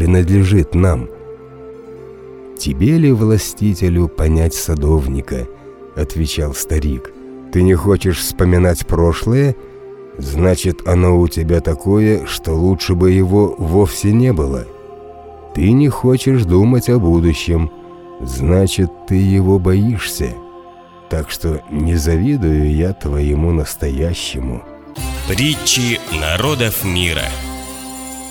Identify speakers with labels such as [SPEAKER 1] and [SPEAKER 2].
[SPEAKER 1] принадлежит нам. «Тебе ли, властителю, понять садовника?» — отвечал старик. «Ты не хочешь вспоминать прошлое? Значит, оно у тебя такое, что лучше бы его вовсе не было. Ты не хочешь думать о будущем, значит, ты его боишься. Так что не завидую я твоему настоящему».
[SPEAKER 2] Притчи народов мира.